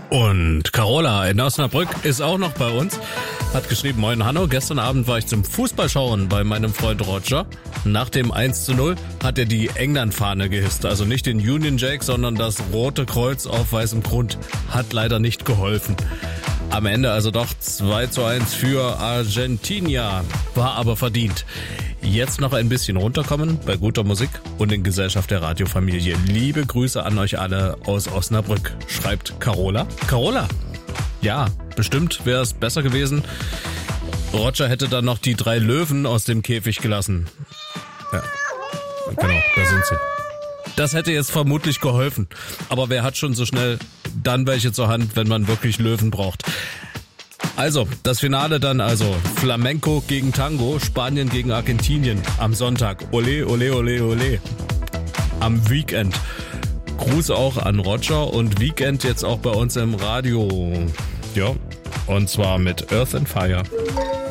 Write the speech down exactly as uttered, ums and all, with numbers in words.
Und Carola in Osnabrück ist auch noch bei uns. Hat geschrieben, moin Hanno, gestern Abend war ich zum Fußballschauen bei meinem Freund Roger. Nach dem eins zu null hat er die England-Fahne gehisst. Also nicht den Union Jack, sondern das rote Kreuz auf weißem Grund. Hat leider nicht geholfen. Am Ende also doch zwei zu eins für Argentina. War aber verdient. Jetzt noch ein bisschen runterkommen bei guter Musik und in Gesellschaft der Radiofamilie. Liebe Grüße an euch alle aus Osnabrück, schreibt Carola. Carola, ja, bestimmt wäre es besser gewesen. Roger hätte dann noch die drei Löwen aus dem Käfig gelassen. Ja, genau, da sind sie. Das hätte jetzt vermutlich geholfen. Aber wer hat schon so schnell dann welche zur Hand, wenn man wirklich Löwen braucht? Also, das Finale dann also Flamenco gegen Tango, Spanien gegen Argentinien am Sonntag. Ole, ole, ole, ole. Am Weekend. Gruß auch an Roger und Weekend jetzt auch bei uns im Radio. Ja, und zwar mit Earth and Fire.